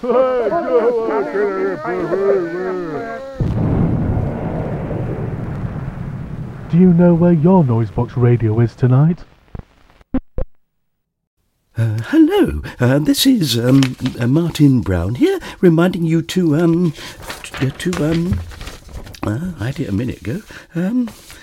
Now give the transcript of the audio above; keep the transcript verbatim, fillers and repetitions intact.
Do you know where your Noisebox radio is tonight? Uh, hello, uh, this is um, uh, Martin Brown here, reminding you to, um, t- to, um, uh, I had it a minute ago, um,